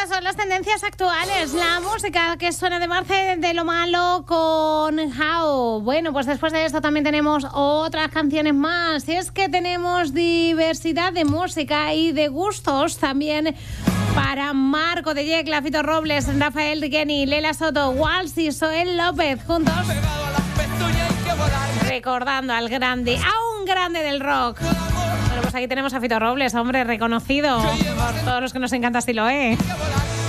estas son las tendencias actuales. La música que suena de Marce de lo Malo con How. Bueno, pues después de esto también tenemos otras canciones más. Y es que tenemos diversidad de música y de gustos también para Marco de Yecla, Fito Robles, Rafael Riqueni, Lela Soto, Walsh y Soel López juntos. Recordando al grande, a un grande del rock. Bueno, pues aquí tenemos a Fito Robles, hombre reconocido por todos los que nos encanta Estilo,